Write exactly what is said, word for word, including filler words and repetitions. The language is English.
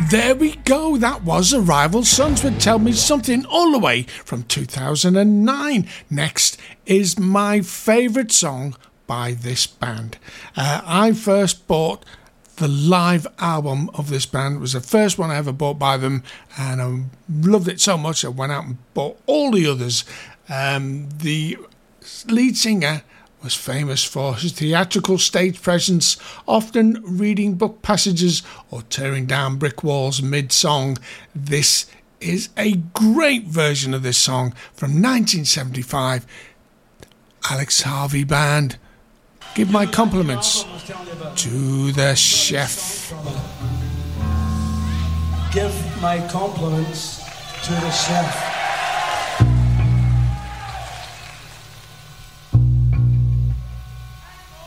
There we go, that was The Rival Sons with Tell Me Something, all the way from two thousand nine. Next is my favourite song by this band. Uh, I first bought the live album of this band. It was the first one I ever bought by them, and I loved it so much I went out and bought all the others. Um, the lead singer was famous for his theatrical stage presence, often reading book passages or tearing down brick walls mid-song. This is a great version of this song from nineteen seventy-five. Alex Harvey Band. Give my compliments to the chef. Give my compliments to the chef.